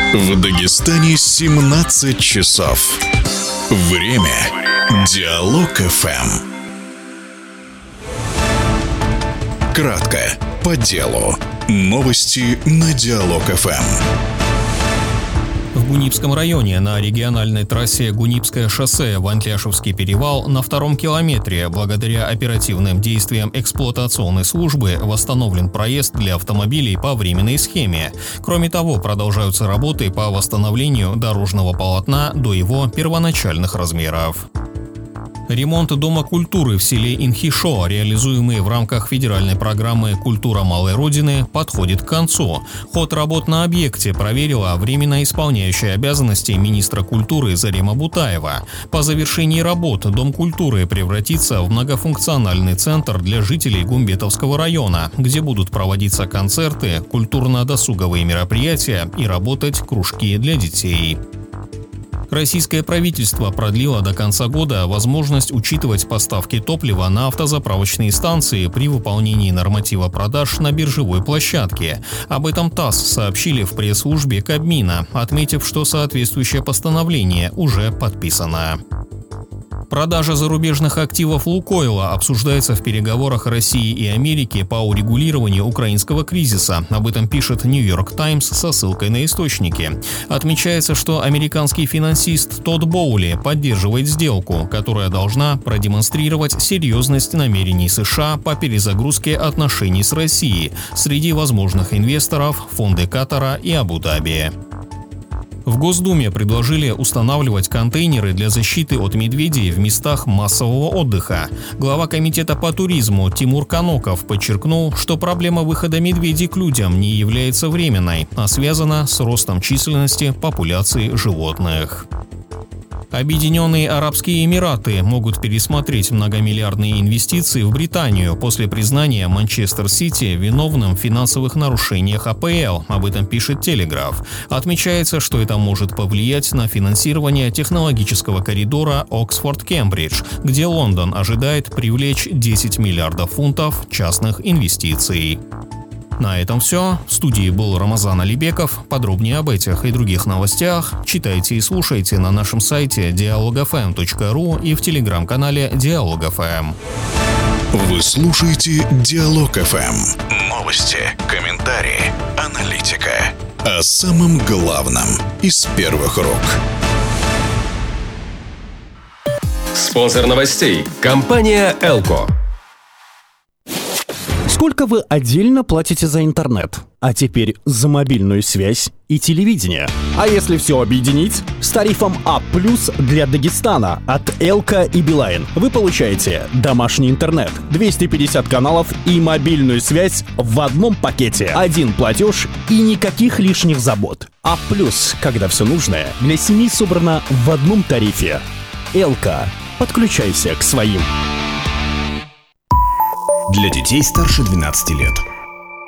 В Дагестане 17 часов. Время Диалог ФМ. Кратко, по делу. Новости на Диалог ФМ. В Гунипском районе на региональной трассе Гунипское шоссе Вантляшевский перевал на 2-м километре благодаря оперативным действиям эксплуатационной службы восстановлен проезд для автомобилей по временной схеме. Кроме того, продолжаются работы по восстановлению дорожного полотна до его первоначальных размеров. Ремонт Дома культуры в селе Инхишо, реализуемый в рамках федеральной программы «Культура малой Родины», подходит к концу. Ход работ на объекте проверила временно исполняющая обязанности министра культуры Зарима Бутаева. По завершении работ Дом культуры превратится в многофункциональный центр для жителей Гумбетовского района, где будут проводиться концерты, культурно-досуговые мероприятия и работать кружки для детей. Российское правительство продлило до конца года возможность учитывать поставки топлива на автозаправочные станции при выполнении норматива продаж на биржевой площадке. Об этом ТАСС сообщили в пресс-службе Кабмина, отметив, что соответствующее постановление уже подписано. Продажа зарубежных активов «Лукойла» обсуждается в переговорах России и Америки по урегулированию украинского кризиса. Об этом пишет «Нью-Йорк Таймс» со ссылкой на источники. Отмечается, что американский финансист Тодд Боули поддерживает сделку, которая должна продемонстрировать серьезность намерений США по перезагрузке отношений с Россией. Среди возможных инвесторов – фонды Катара и Абу-Даби. В Госдуме предложили устанавливать контейнеры для защиты от медведей в местах массового отдыха. Глава комитета по туризму Тимур Каноков подчеркнул, что проблема выхода медведей к людям не является временной, а связана с ростом численности популяции животных. Объединенные Арабские Эмираты могут пересмотреть многомиллиардные инвестиции в Британию после признания Манчестер-Сити виновным в финансовых нарушениях АПЛ. Об этом пишет Телеграф. Отмечается, что это может повлиять на финансирование технологического коридора Оксфорд-Кембридж, где Лондон ожидает привлечь 10 миллиардов фунтов частных инвестиций. На этом все. В студии был Рамазан Алибеков. Подробнее об этих и других новостях читайте и слушайте на нашем сайте dialogfm.ru и в телеграм-канале Диалог ФМ. Вы слушаете Диалог ФМ. Новости, комментарии, аналитика. О самом главном из первых рук. Спонсор новостей – компания «Элко». Сколько вы отдельно платите за интернет? А теперь за мобильную связь и телевидение. А если все объединить? С тарифом А+ для Дагестана от Элко и Билайн вы получаете домашний интернет, 250 каналов и мобильную связь в одном пакете. Один платеж и никаких лишних забот. А+, когда все нужное для семьи собрано в одном тарифе. Элко. Подключайся к своим. Для детей старше 12 лет.